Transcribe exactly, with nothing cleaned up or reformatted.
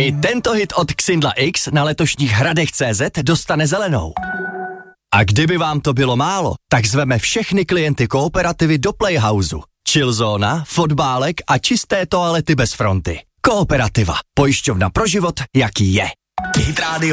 I tento hit od Xindla X na letošních hradech tečka cé zet dostane zelenou. A kdyby vám to bylo málo, tak zveme všechny klienty kooperativy do Playhouseu. Chillzóna, fotbálek a čisté toalety bez fronty. Kooperativa. Pojišťovna pro život, jaký je. Hit Radio.